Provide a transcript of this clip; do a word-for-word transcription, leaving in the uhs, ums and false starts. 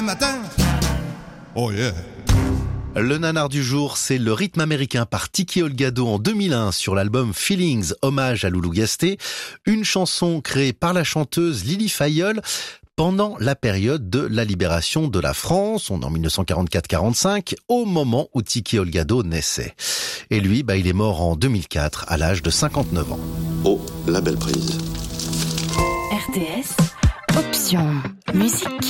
Matin. Oh yeah. Le nanar du jour, c'est le rythme américain par Tiki Olgado en deux mille un sur l'album Feelings, hommage à Loulou Gasté, une chanson créée par la chanteuse Lily Fayol pendant la période de la libération de la France, on est en dix-neuf cent quarante-quatre quarante-cinq, au moment où Tiki Olgado naissait. Et lui, bah, il est mort en deux mille quatre, à l'âge de cinquante-neuf ans. Oh, la belle prise. R T S, option musique.